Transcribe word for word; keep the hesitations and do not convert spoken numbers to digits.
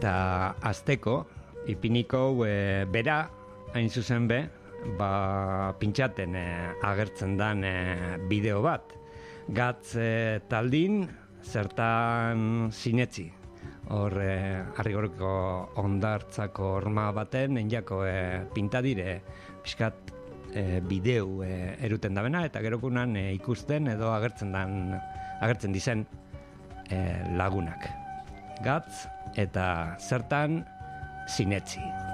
Eta azteko, ipiniko e, bera, hain zuzen be, ba, pintxaten e, agertzen dan e, bideo bat. Gatz e, taldin, zertan sinetzi. Hor, e, arrigorko ondartzako horma baten, enjako e, pintadire, pixkat e, bideu e, eruten dabena, eta gerokunan e, ikusten edo agertzen dan, agertzen dizen e, lagunak. Gatz eta zertan sinetzi.